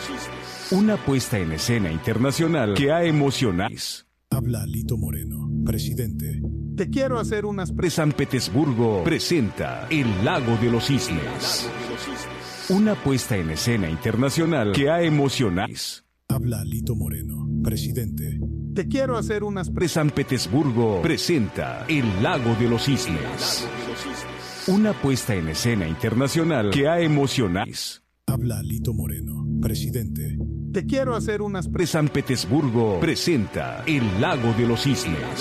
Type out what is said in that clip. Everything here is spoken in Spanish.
Una puesta en escena internacional que ha emocionado. Habla Lito Moreno, presidente. Te quiero hacer unas San Petersburgo presenta El Lago de los Cisnes. Una puesta en escena internacional que ha emocionado. Habla Lito Moreno, presidente. Te quiero hacer unas San Petersburgo presenta El Lago de los Cisnes. Una puesta en escena internacional que ha emocionado. Habla Lito Moreno, presidente. Te quiero hacer unas San Petersburgo presenta El Lago de los Cisnes.